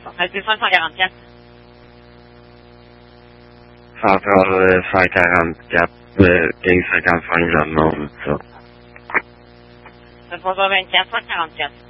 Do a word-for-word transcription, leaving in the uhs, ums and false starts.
C'est deux cent quarante-quatre. cent trente, cent quarante-quatre, quinze cinquante-cinq, je demande ça. C'est trois cent vingt-quatre, cent quarante-quatre.